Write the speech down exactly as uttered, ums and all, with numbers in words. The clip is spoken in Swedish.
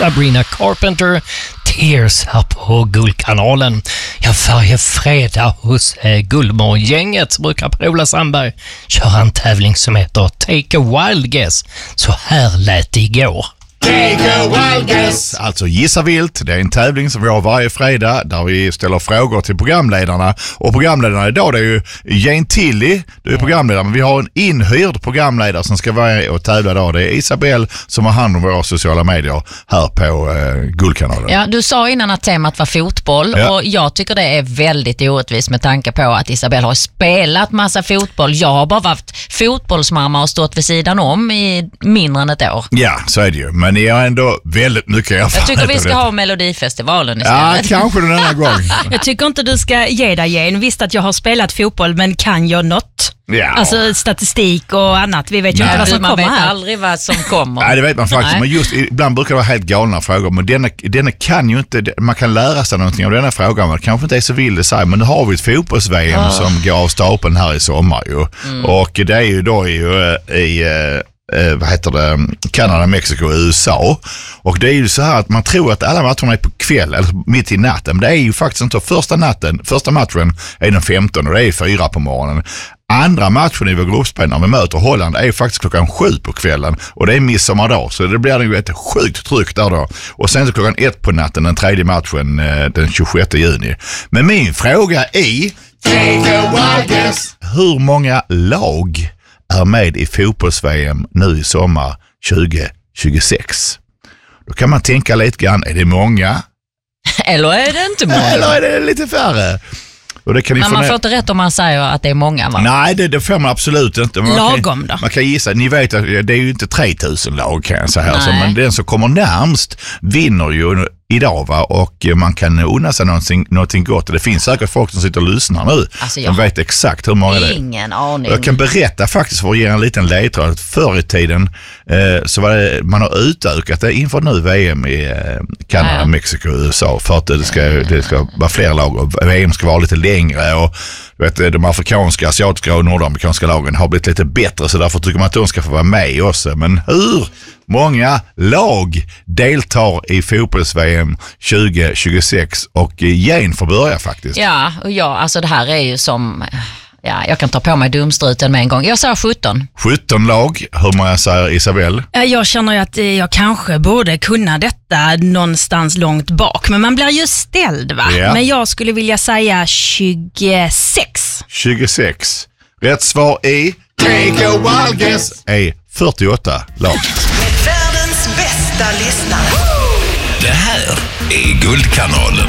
Sabrina Carpenter. Tears här på Guldkanalen. Ja, varje fredag hos eh, Guldmorgengänget brukar Per-Ola Sandberg köra en tävling som heter Take a Wild Guess. Så här lät det igår. Take a wild guess. Alltså gissa vilt, det är en tävling som vi har varje fredag där vi ställer frågor till programledarna. Och programledarna idag, det är ju Jane Tilly, du är programledare, men vi har en inhyrd programledare som ska vara och tävla idag. Det är Isabelle som har hand om våra sociala medier här på eh, Guldkanalen. Ja, du sa innan att temat var fotboll, ja. Och jag tycker det är väldigt orättvist med tanke på att Isabelle har spelat massa fotboll. Jag har bara varit fotbollsmamma och stått vid sidan om i mindre än ett år. Ja, så är det ju. Men ni har ändå väldigt mycket erfarenhet. Jag tycker vi ska ha Melodifestivalen istället. Ja, kanske den här gången. Jag tycker inte du ska ge dig igen. Visst att jag har spelat fotboll, men kan jag något? Ja. Alltså statistik och annat. Vi vet ju Nej, inte vad som man kommer vet här. aldrig vad som kommer. Nej, det vet man faktiskt. Men just ibland brukar det vara helt galna frågor. Men denna, denna kan ju inte, man kan lära sig någonting av denna frågan. Men det kanske inte är så vill det sig. Men nu har vi ett fotbolls-V M oh. som går av stapeln här i sommar ju. Mm. Och det är ju då i, i eh, vad heter det, Kanada, Mexiko och U S A. Och det är ju så här att man tror att alla matcherna är på kväll eller mitt i natten. Men det är ju faktiskt inte. Första natten, första matchen är den femtonde och det är fyra på morgonen. Andra matchen i vår gruppspel när vi möter Holland är faktiskt klockan sju på kvällen och det är midsommardag, så det blir ju ett sjukt tryck där då. Och sen så klockan ett på natten den tredje matchen den tjugosjätte juni. Men min fråga är Take a wild guess. Hur många lag är med i fotbolls-V M nu i sommar tjugo tjugosex? Då kan man tänka lite grann, är det många? Eller är det inte många? Eller är det lite färre? Och det kan men man få får inte rätt om man säger att det är många, va? Nej, det, det får man absolut inte. Man Lagom kan, då? Man kan gissa, ni vet att det är ju inte tre tusen lag kan jag säga. Så, men den som kommer närmst vinner ju idag, va? Och man kan unna sig någonting, någonting gott. Och det finns säkert folk som sitter och lyssnar nu. Alltså jag de vet exakt hur många det är. Ingen aning. Jag kan berätta faktiskt för att ge en liten ledtråd. Förr i tiden eh, så var det, man har utökat det inför nu V M i eh, Kanada, ja. Mexiko och U S A för att det ska, det ska vara fler lag och V M ska vara lite längre och vet, de afrikanska, asiatiska och nordamerikanska lagen har blivit lite bättre, så därför tycker man att de ska få vara med också. Men hur många lag deltar i fotbolls-V M tjugo tjugosex? Och Jane får börja faktiskt. Ja, och ja, alltså det här är ju som... Ja, jag kan ta på mig dumstruten med en gång. Jag sa sjutton. sjutton lag. Hur många säger Isabelle? Jag känner ju att jag kanske borde kunna detta någonstans långt bak. Men man blir ju ställd, va? Ja. Men jag skulle vilja säga tjugosex. tjugosex. Rätt svar är Take a wild guess. Är fyrtioåtta lag. Med världens bästa lyssnare. Det här är Guldkanalen.